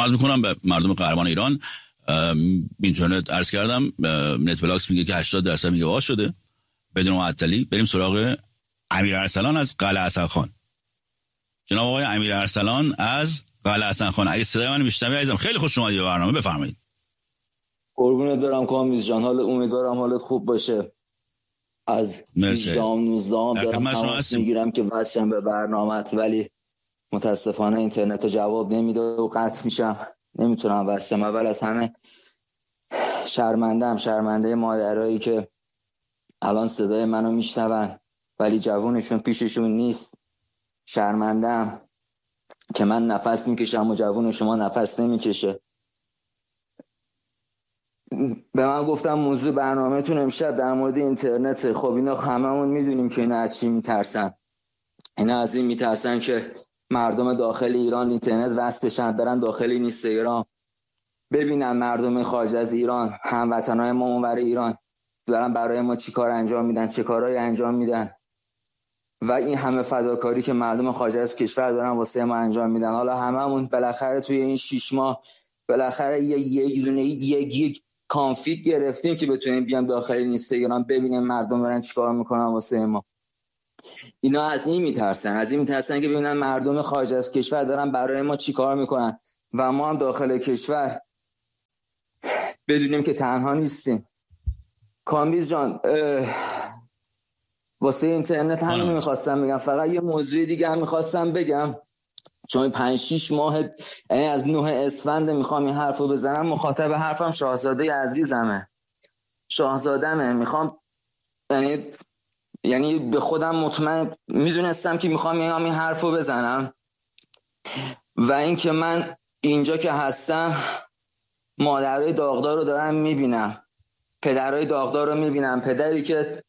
سلام میکنم به مردم قهرمان ایران. اینترنت عرض کردم، نت بلاکس میگه که 80% میگه واش شده بدون معطلی. بریم سراغ امیر ارسلان از قلعه حسن خان. جناب آقای امیر ارسلان از قلعه حسن خان، اگه صدای من میشنوی عزیزم خیلی خوش اومدید به برنامه، بفرمایید. قربونت برم کامیز جان، امیدوارم حالت خوب باشه. از 18 19 دارم تماس میگیرم که واسم به برنامه‌ات، ولی متاسفانه اینترنت جواب نمیده و قطع میشم، نمیتونم واسم. اول از همه شرمنده مادرایی که الان صدای منو میشنون ولی جوونشون پیششون نیست. شرمندم که من نفس میکشم و جوون شما نفس نمیکشه. به من گفتم موضوع برنامه‌تون امشب در مورد اینترنت. خب اینا هممون میدونیم که اینا از چی میترسن. اینا از این میترسن که مردم داخل ایران اینترنت وصل بشن، برن داخل اینستاگرام ببینن مردم خارج از ایران، هموطنای ما اونور ایران دارن برای ما چی کار انجام میدن، چه کارهایی انجام میدن و این همه فداکاری که مردم خارج از کشور دارن واسه ما انجام میدن. حالا هممون بالاخره توی این 6 ماه بالاخره یک دونه یک کانفیگ گرفتیم که بتونیم بیام داخل اینستاگرام ببینیم مردم دارن چیکار میکنن واسه ما. اینا از این میترسن که ببینن مردم خارج از کشور دارن برای ما چیکار میکنن و ما هم داخل کشور بدونیم که تنها نیستیم. کامبیز جان، واسه اینترنت همین میخواستم بگم. فقط یه موضوع دیگه هم میخواستم بگم، چون 5-6 ماه یعنی از 9 اسفند میخوام این حرفو بزنم. مخاطب حرفم شاهزاده عزیزمه، میخوام یعنی به خودم مطمئن میدونستم که میخوام این حرفو بزنم و این که من اینجا که هستم مادرای داغدار رو دارم میبینم، پدرای داغدار رو میبینم، پدری که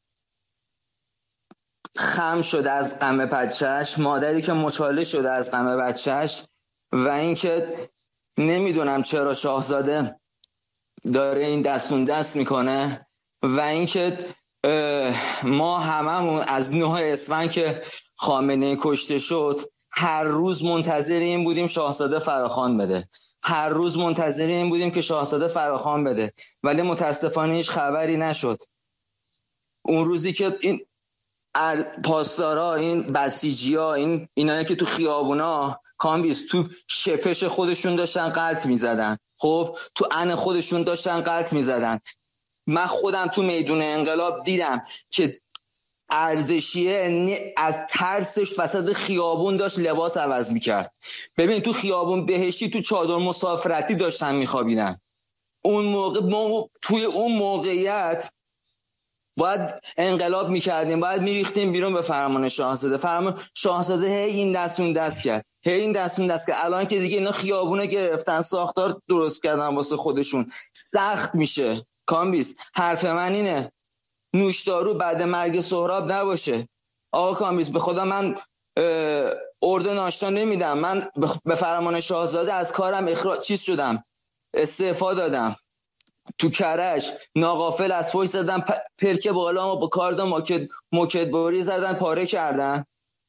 خم شده از غم بچهش، مادری که مچاله شده از غم بچهش و این که نمیدونم چرا شاهزاده داره این دستون دست میکنه و این که ما هممون از 9 اسفند که خامنه‌ای کشته شد هر روز منتظر این بودیم شاهزاده فراخوان بده، هر روز منتظر این بودیم که شاهزاده فراخوان بده، ولی متاسفانه هیچ خبری نشد. اون روزی که این پاسدارا، این بسیجی‌ها، اینایی که تو خیابونا کامبیز تو شپش خودشون داشتن قلط میزدن، خب تو ان خودشون داشتن قلط میزدن. من خودم تو میدون انقلاب دیدم که ارزشیه از ترسش وسط خیابون داشت لباس عوض میکرد. ببین تو خیابون بهشتی تو چادر مسافرتی داشتن میخوابیدن. اون موقع ما توی اون موقعیت باید انقلاب میکردیم، باید میریختیم بیرون به فرمان شاهزاده. فرمان شاهزاده این دستون دست کرد، این دستون دست کرد. الان که دیگه اینا خیابونه گرفتن، ساختار درست کردن واسه خودشون، سخت میشه. کامبیز حرف من اینه نوشدارو بعد مرگ سهراب نباشه. آقا کامبیز به خدا من ارده ناشتا نمیدم، من به فرمان شاهزاده از کارم شدم، استعفا دادم. تو کرج ناغافل از فوش زدن، پرکه بالا با کارد موکدبری زدن، پاره کردن.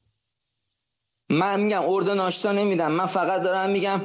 من میگم ارده ناشتا نمیدم، من فقط دارم میگم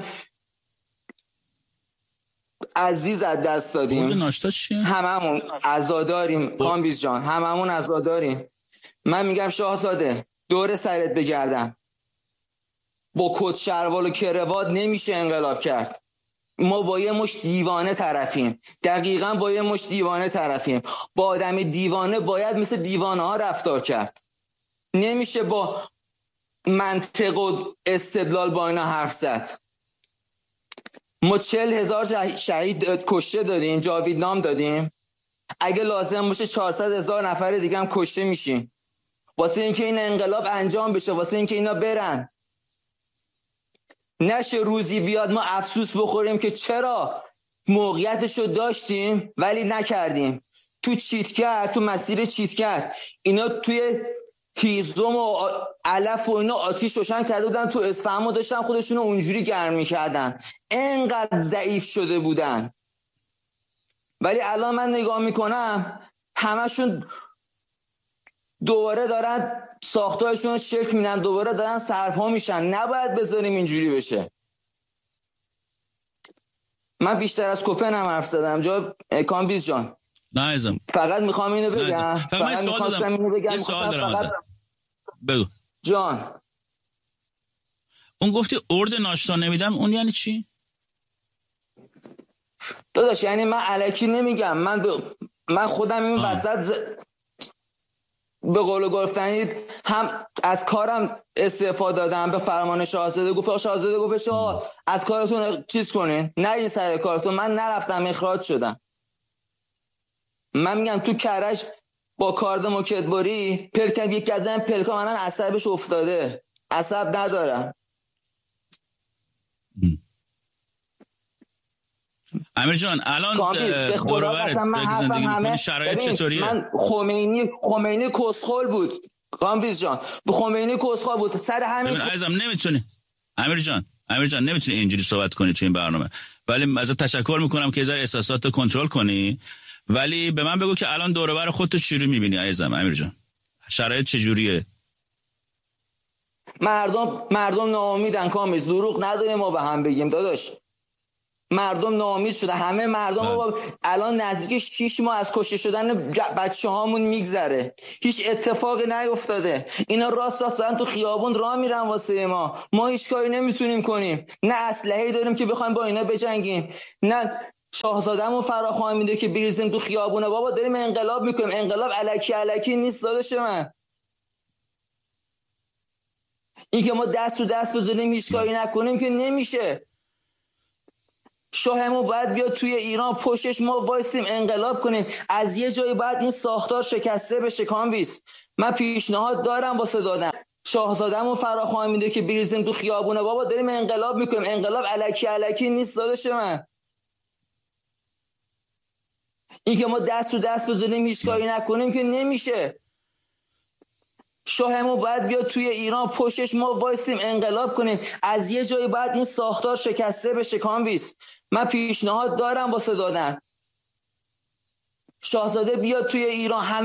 عزیز از دست دادیم. هممون عزاداریم کامبیز جان، هممون عزاداریم. من میگم شاهزاده دور سرت بگردم، با کت شلوار و کروات نمیشه انقلاب کرد. ما با یه مش دیوانه طرفیم، دقیقاً با یه مش دیوانه طرفیم. با آدم دیوانه باید مثل دیوانه ها رفتار کرد، نمیشه با منطق و استدلال با اینا حرف زد. ما 40,000 شهید کشته داریم، جاوید نام دادیم، اگه لازم باشه 400,000 نفر دیگه هم کشته میشیم واسه اینکه این انقلاب انجام بشه، واسه اینکه اینا برن. نشه روزی بیاد ما افسوس بخوریم که چرا موقعیتشو داشتیم ولی نکردیم. تو چیتکر، تو مسیر چیتکر اینا توی هیزم و علف و اینا آتیش روشن کرده بودن، تو اصفهان داشتن خودشونو اونجوری گرم می‌کردن، انقدر ضعیف شده بودن. ولی الان من نگاه میکنم همشون دوباره دارن ساختارشون شکل میدن، دوباره دارن سرپا میشن. نباید بذاریم اینجوری بشه. من بیشتر از کوپن هم حرف زدم جا کامبیز جان. نه عزیزم، فقط میخوام اینو بگم. فقط میخواستم اینو بگم. یه سوال دارم بگو جان. اون گفتی ارد ناشتا نمیدم، اون یعنی چی؟ داداش یعنی من الکی نمیگم، من خودم این وسط به قول گفتنی هم از کارم استعفا دادم، به فرمان شاهزاده گفت از کارتون چیز کنین، نرین سر کارتون. من نرفتم، اخراج شدم. من میگم تو کرج با کارد موکدبری پلکم یک از این پلکا منن عصبش افتاده، عصب ندارم. امیر جان الان دور و برت زندگی می‌کنی، شرایط چطوریه؟ من خمینی کسخل بود کامبیز جان، به خمینی کسخل بود سر همین. عزیزم نمیتونی امیر جان نمیتونی اینجوری صحبت کنی تو این برنامه، ولی ازت تشکر میکنم که ذره احساسات کنترل کنی. ولی به من بگو که الان دور و بر خودت چجوری میبینی عزیزم امیر جان؟ شرایط چجوریه؟ مردم ناامیدن کامبیز، دروغ نداریم ما به هم بگیم داداش. مردم ناامید شده، همه مردم الان نزدیک 6 ماه از کشته شدن بچه‌هامون میگذره، هیچ اتفاقی نیفتاده. اینا راست دارن تو خیابون راه میرن واسه ما هیچ کاری نمیتونیم کنیم. نه اسلحه‌ای داریم که بخوایم با اینا بجنگیم، نه شاهزاده‌مو فراخوان میده که بریزیم تو خیابونه. بابا داریم انقلاب میکنیم، انقلاب الکی نیست داداش من. این که ما دست رو دست بزنیم هیچ کاری نکنیم که نمیشه. شاهمون باید بیاد توی ایران، پشتش ما وایسیم انقلاب کنیم. از یه جایی باید این ساختار شکسته بشه کامبیز. من پیشنهاد دارم واسه دادن. شاهزاده‌مو فراخوان میده که بریزیم تو خیابونه. بابا داریم انقلاب میکنیم، انقلاب الکی نیست داداش من. این که ما دست رو دست بزنیم هیچ کاری نکنیم که نمیشه. شاهمون باید بیاد توی ایران، پشتش ما وایسیم انقلاب کنیم. از یه جایی باید این ساختار شکسته بشه کامبیز. من پیشنهاد دارم واسه دادن. شاهزاده بیاد توی ایران.